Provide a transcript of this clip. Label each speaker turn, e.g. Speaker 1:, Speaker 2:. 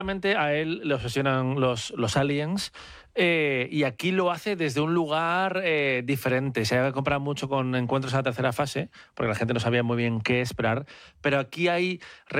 Speaker 1: Realmente a él le obsesionan los aliens, y aquí lo hace desde un lugar diferente. Se ha comprado mucho con encuentros a la tercera fase, porque la gente no sabía muy bien qué esperar, pero aquí hay